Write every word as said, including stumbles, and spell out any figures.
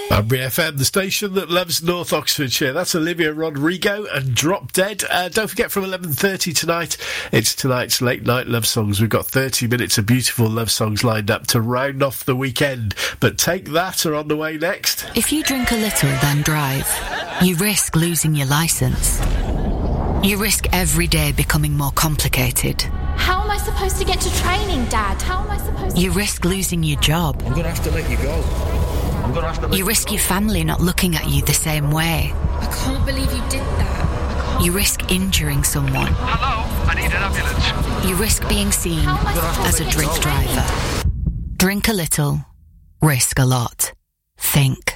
Banbury F M, the station that loves North Oxfordshire. That's Olivia Rodrigo and Drop Dead. Uh, don't forget, from eleven thirty tonight, it's tonight's Late Night Love Songs. We've got thirty minutes of beautiful love songs lined up to round off the weekend. But Take That are on the way next. If you drink a little, then drive, you risk losing your licence. You risk every day becoming more complicated. How am I supposed to get to training, Dad? How am I supposed to... You risk losing your job. I'm going to have to let you go. I'm going to have to let You risk your family not looking at you the same way. I can't believe you did that. You risk injuring someone. Hello, I need an ambulance. You risk being seen as a drink driver. Drink a little, risk a lot. Think.